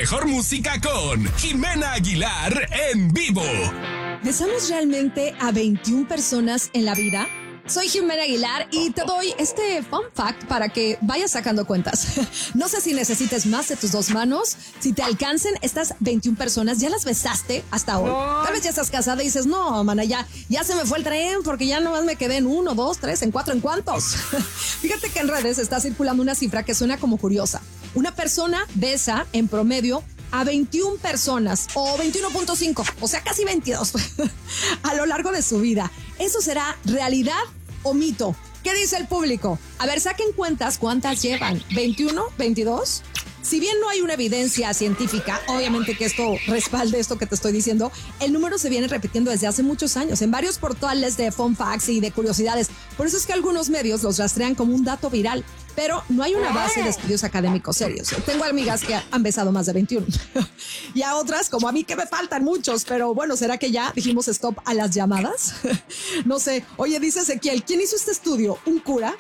mejor música con Jimena Aguilar en vivo. ¿Besamos realmente a 21 personas en la vida? Soy Jimena Aguilar y te doy este fun fact para que vayas sacando cuentas. No sé si necesites más de tus dos manos. Si te alcancen estas 21 personas, ¿ya las besaste hasta hoy? No. Tal vez ya estás casada y dices, no, mana, ya se me fue el tren porque ya nomás me quedé en 1, 2, 3, en 4, ¿en cuántos? Fíjate que en redes está circulando una cifra que suena como curiosa. Una persona besa en promedio a 21 personas o 21.5, o sea, casi 22 a lo largo de su vida. ¿Eso será realidad o mito? ¿Qué dice el público? A ver, saquen cuentas cuántas llevan. ¿21? ¿22? Si bien no hay una evidencia científica, obviamente que esto respalde esto que te estoy diciendo, el número se viene repitiendo desde hace muchos años en varios portales de fun facts y de curiosidades. Por eso es que algunos medios los rastrean como un dato viral. Pero no hay una base de estudios académicos serios. Tengo amigas que han besado más de 21 y a otras, como a mí, que me faltan muchos. Pero bueno, ¿será que ya dijimos stop a las llamadas? No sé. Oye, dice Ezequiel, ¿quién hizo este estudio? ¿Un cura?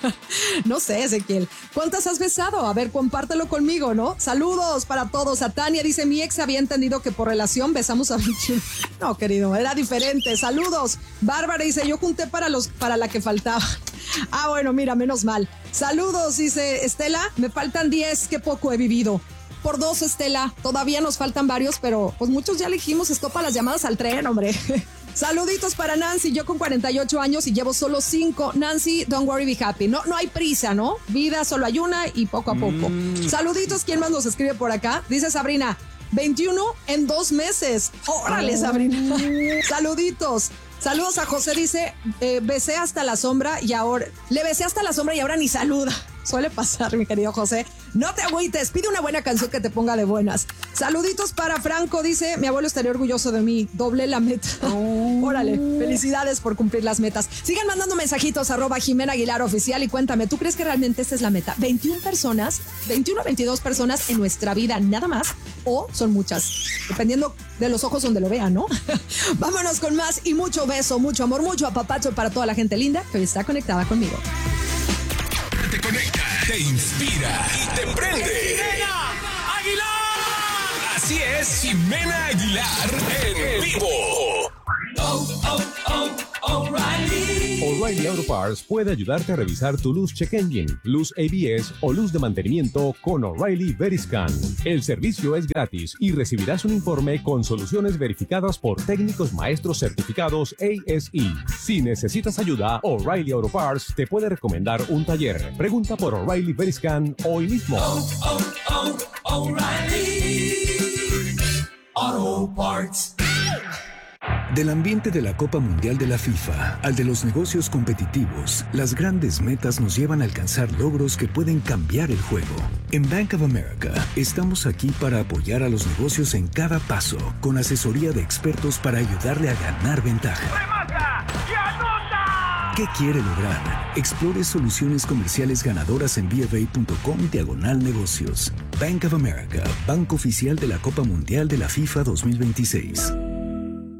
No sé, Ezequiel. ¿Cuántas has besado? A ver, compártelo conmigo, ¿no? Saludos para todos. A Tania dice, mi ex había entendido que por relación besamos a 21. No, querido, era diferente. Saludos. Bárbara dice, yo junté para la que faltaba. Ah, bueno, mira, menos mal. Saludos, dice Estela, me faltan 10, qué poco he vivido. Por 2, Estela, todavía nos faltan varios, pero pues muchos ya elegimos stop a las llamadas al tren, hombre. Saluditos para Nancy, yo con 48 años y llevo solo 5. Nancy, don't worry, be happy. No hay prisa, ¿no? Vida solo hay una y poco a poco. Saluditos, ¿quién más nos escribe por acá? Dice Sabrina, 21 en 2 meses. Órale, Sabrina. Saluditos. Saludos a José, dice, besé hasta la sombra y ahora ni saluda. Suele pasar, mi querido José. No te agüites, pide una buena canción que te ponga de buenas. Saluditos para Franco, dice, mi abuelo estaría orgulloso de mí, doblé la meta. Órale, felicidades por cumplir las metas. Sigan mandando mensajitos @ Jimena Aguilar Oficial y cuéntame, ¿tú crees que realmente esta es la meta? 21 personas, 21 a 22 personas en nuestra vida, nada más, o son muchas, dependiendo de los ojos donde lo vean, ¿no? Vámonos con más y mucho beso, mucho amor, mucho apapacho para toda la gente linda que hoy está conectada conmigo. Te conecta, te inspira y te prende. ¡Jimena Aguilar! Así es, Jimena Aguilar en vivo. O'Reilly Auto Parts puede ayudarte a revisar tu luz check engine, luz ABS o luz de mantenimiento con O'Reilly Veriscan. El servicio es gratis y recibirás un informe con soluciones verificadas por técnicos maestros certificados ASE. Si necesitas ayuda, O'Reilly Auto Parts te puede recomendar un taller. Pregunta por O'Reilly Veriscan hoy mismo. O'Reilly Auto Parts. Del ambiente de la Copa Mundial de la FIFA al de los negocios competitivos, las grandes metas nos llevan a alcanzar logros que pueden cambiar el juego. En Bank of America estamos aquí para apoyar a los negocios en cada paso, con asesoría de expertos para ayudarle a ganar ventaja. ¡Remata y anota! ¿Qué quiere lograr? Explore soluciones comerciales ganadoras en bfa.com/negocios. Bank of America, banco oficial de la Copa Mundial de la FIFA 2026.